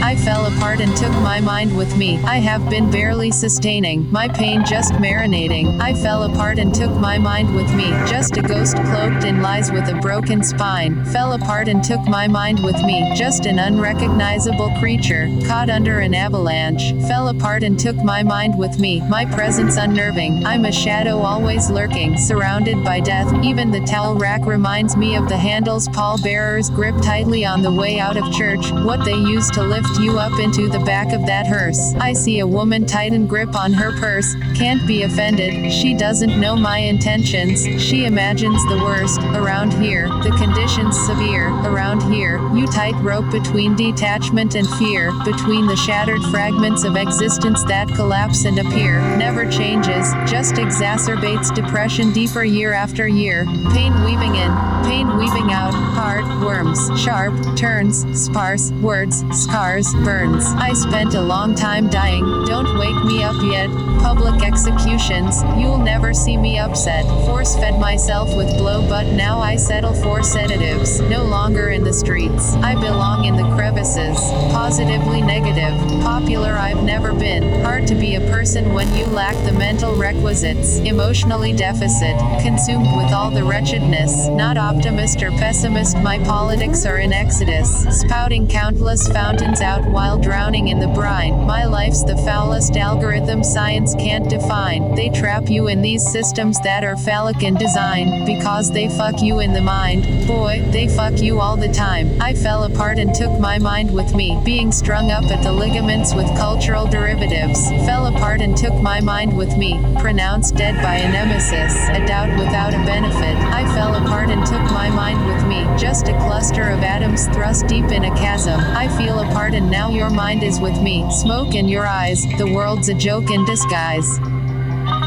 I fell apart and took my mind with me. I have been barely sustaining, my pain just marinating. I fell apart and took my mind with me, just a ghost cloaked in lies with a broken spine. Fell apart and took my mind with me, just an unrecognizable creature, caught under an avalanche. Fell apart and took my mind with me, my presence unnerving. I'm a shadow always lurking, surrounded by death. Even the towel rack reminds me of the handles pallbearers grip tightly on the way out of church, what they use to lift you up into the back of that hearse. I see a woman tighten grip on her purse, can't be offended, she doesn't know my intentions, she imagines the worst. Around here, the conditions severe. Around here, you tightrope between detachment and fear, between the shattered fragments of existence that collapse and appear. Never changes, just exacerbates depression deeper year after year. Pain weaving in, pain weaving out, hard, worms, sharp, turns, sparse, words, scars, burns. I spent a long time dying, don't wake me up yet. Public executions, you'll never see me upset. Force-fed myself with blow, but now I settle for sedatives. No longer in the streets, I belong in the crevices. Positively negative, popular I've never been. Hard to be a person when you lack the mental requisites. Emotionally deficit, consumed with all the wretchedness. Not optimist or pessimist, my politics are in exodus. Spouting countless fountains out while drowning in the brine. My life's the foulest algorithm science can't define. They trap you in these systems that are phallic in design, because they fuck you in the mind. Boy, they fuck you all the time. I fell apart and took my mind with me, being strung up at the ligaments with cultural derivatives. Fell apart and took my mind with me, pronounced dead by a nemesis, a doubt without a benefit. I fell apart and took my mind with me, just a cluster of atoms thrust deep in a chasm. I feel apart and now your mind is with me, smoke in your eyes, the world's a joke in disguise.